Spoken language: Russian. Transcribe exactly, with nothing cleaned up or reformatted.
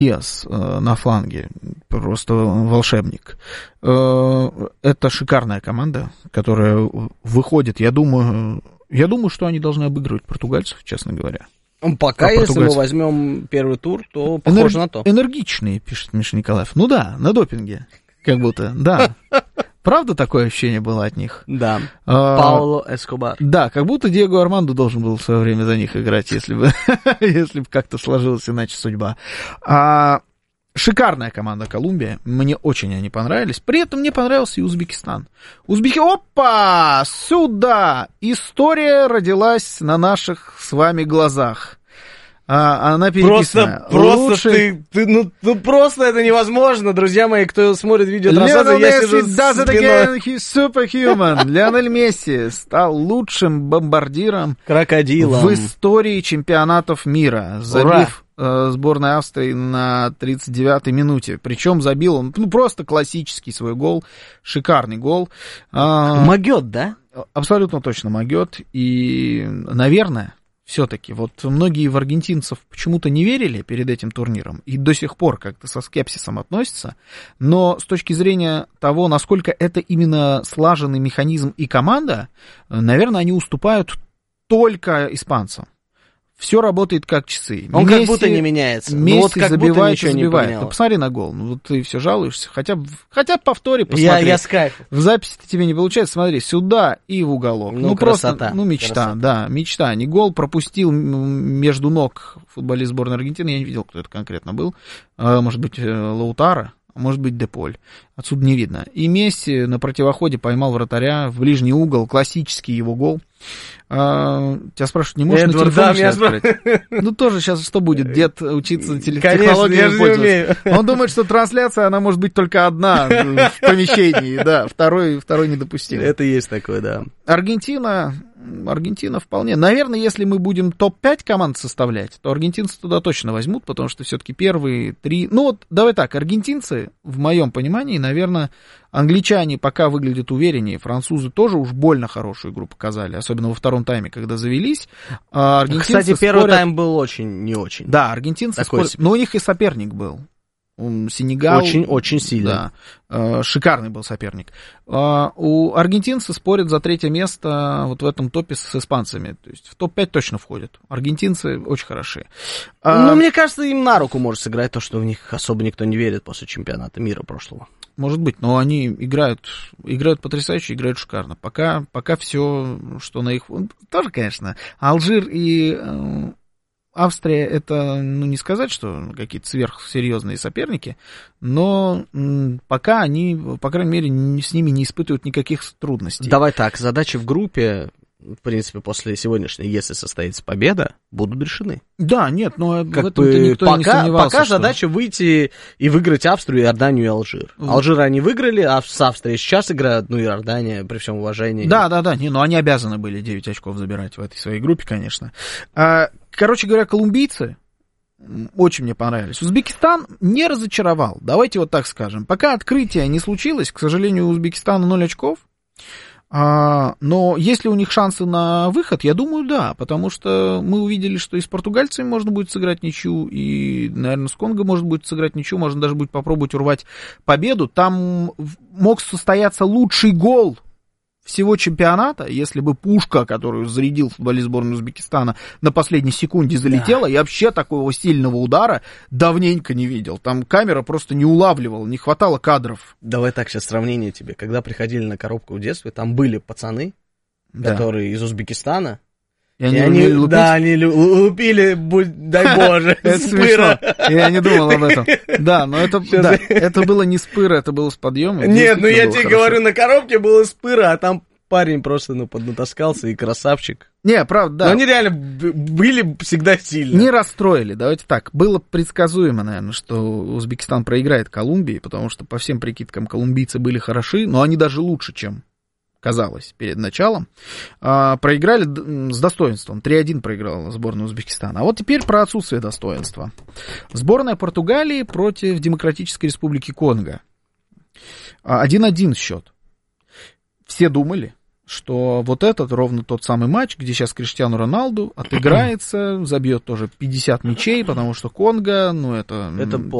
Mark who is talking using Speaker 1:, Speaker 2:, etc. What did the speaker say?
Speaker 1: Диас на фланге, просто волшебник. Это шикарная команда, которая выходит, я думаю, я думаю, что они должны обыгрывать португальцев, честно говоря.
Speaker 2: Пока, а если мы возьмем первый тур, то похоже
Speaker 1: Энер...
Speaker 2: на то.
Speaker 1: Энергичные, пишет Миша Николаев. Ну да, на допинге, как будто, да. Правда такое ощущение было от них?
Speaker 2: Да. А, Пауло Эскобар.
Speaker 1: Да, как будто Диего Армандо должен был в свое время за них играть, если бы, если бы как-то сложилась иначе судьба. А, шикарная команда Колумбия. Мне очень они понравились. При этом мне понравился и Узбекистан. Узбеки... Опа! Сюда! История родилась на наших с вами глазах. А, она переписана.
Speaker 2: Просто, просто
Speaker 1: Лучший...
Speaker 2: ты, ты ну, ну просто это невозможно, друзья мои, кто смотрит видеотрансляцию, я сижу с спиной.
Speaker 1: Superhuman. Лионель Месси стал лучшим бомбардиром
Speaker 2: крокодилом
Speaker 1: в истории чемпионатов мира, забив э, сборной Австрии на тридцать девятой минуте. Причем забил он ну, просто классический свой гол, шикарный гол. А,
Speaker 2: могет, да?
Speaker 1: Абсолютно точно могет. И, наверное... Все-таки, вот многие в аргентинцев почему-то не верили перед этим турниром и до сих пор как-то со скепсисом относятся, но с точки зрения того, насколько это именно слаженный механизм и команда, наверное, они уступают только испанцам. Все работает как часы.
Speaker 2: Он
Speaker 1: Месси,
Speaker 2: как будто не меняется.
Speaker 1: Месси
Speaker 2: ну, вот как
Speaker 1: забивает
Speaker 2: будто
Speaker 1: и забивает.
Speaker 2: Не
Speaker 1: ну, посмотри на гол. Ну, вот ты все жалуешься. Хотя, хотя по повторе посмотри.
Speaker 2: Я, я с кайфом.
Speaker 1: В записи тебе не получается. Смотри, сюда и в уголок.
Speaker 2: Ну,
Speaker 1: ну
Speaker 2: красота.
Speaker 1: Просто, ну, мечта,
Speaker 2: красота.
Speaker 1: да, мечта. Не гол пропустил между ног футболист сборной Аргентины. Я не видел, кто это конкретно был. Может быть, Лаутаро. Может быть, Деполь. Отсюда не видно. И Месси на противоходе поймал вратаря в ближний угол. Классический его гол. А, тебя спрашивают, не можешь
Speaker 2: Эдвард,
Speaker 1: на телефон
Speaker 2: да,
Speaker 1: открыть? Ну, тоже сейчас что будет? Дед учиться
Speaker 2: Конечно,
Speaker 1: технологиями пользоваться? Он думает, что трансляция, она может быть только одна в помещении. Да, второй, второй недопустим.
Speaker 2: Это есть такое, да.
Speaker 1: Аргентина... Аргентина вполне. Наверное, если мы будем топ пять команд составлять, то аргентинцы туда точно возьмут, потому что все-таки первые три... Ну вот, давай так, аргентинцы, в моем понимании, наверное, англичане пока выглядят увереннее, французы тоже уж больно хорошую игру показали, особенно во втором тайме, когда завелись. А аргентинцы
Speaker 2: Кстати, первый
Speaker 1: спорят...
Speaker 2: тайм был очень не очень.
Speaker 1: Да, аргентинцы
Speaker 2: Такой
Speaker 1: спорят... Но у них и соперник был. Сенегал.
Speaker 2: Очень-очень сильно.
Speaker 1: Да, шикарный был соперник. У аргентинцев спорят за третье место вот в этом топе с испанцами. То есть в топ пять точно входят. Аргентинцы очень хороши.
Speaker 2: Ну, мне кажется, им на руку может сыграть то, что в них особо никто не верит после чемпионата мира прошлого.
Speaker 1: Может быть, но они играют, играют потрясающе, играют шикарно. Пока, пока все, что на их... Тоже, конечно, Алжир и... Австрия, это, ну, не сказать, что какие-то сверхсерьезные соперники, но м, пока они, по крайней мере, не, с ними не испытывают никаких трудностей.
Speaker 2: Давай так, задачи в группе, в принципе, после сегодняшней, если состоится победа, будут решены.
Speaker 1: Да, нет, но
Speaker 2: как
Speaker 1: в этом-то никто
Speaker 2: пока,
Speaker 1: не сомневался.
Speaker 2: Пока
Speaker 1: что...
Speaker 2: задача выйти и выиграть Австрию, Иорданию и Алжир. Mm. Алжир они выиграли, а с Австрией сейчас играют, ну, Иордания, при всем уважении.
Speaker 1: Да, да, да, не, но они обязаны были девять очков забирать в этой своей группе, конечно. Короче говоря, колумбийцы очень мне понравились. Узбекистан не разочаровал, давайте вот так скажем. Пока открытие не случилось, к сожалению, у Узбекистана ноль очков. А, но есть ли у них шансы на выход? Я думаю, да, потому что мы увидели, что и с португальцами можно будет сыграть ничью, и, наверное, с Конго может будет сыграть ничью, можно даже будет попробовать урвать победу. Там мог состояться лучший гол всего чемпионата, если бы пушка, которую зарядил футболист сборной Узбекистана, на последней секунде залетела, да. Я вообще такого сильного удара давненько не видел. Там камера просто не улавливала, не хватало кадров.
Speaker 2: Давай так, сейчас сравнение тебе. Когда приходили на коробку в детстве, там были пацаны, да. которые из Узбекистана,
Speaker 1: и они,
Speaker 2: и они да, они лупили, дай боже,
Speaker 1: это смешно. Я не думал об этом. Да, но это, да, это было не с пыра, это было с подъема.
Speaker 2: Нет, ну я тебе говорю, на коробке было с пыра, а там парень просто ну, поднатаскался и красавчик.
Speaker 1: Не, правда, да.
Speaker 2: Но они реально были всегда сильны.
Speaker 1: Не расстроили, давайте так. Было предсказуемо, наверное, что Узбекистан проиграет Колумбии, потому что по всем прикидкам колумбийцы были хороши, но они даже лучше, чем казалось перед началом. А, проиграли с достоинством. три один проиграла сборная Узбекистана. А вот теперь про отсутствие достоинства. Сборная Португалии против Демократической Республики Конго. один один счет. Все думали, что вот этот ровно тот самый матч, где сейчас Криштиану Роналду отыграется, забьет тоже пятьдесят мячей, потому что Конго, ну это...
Speaker 2: Это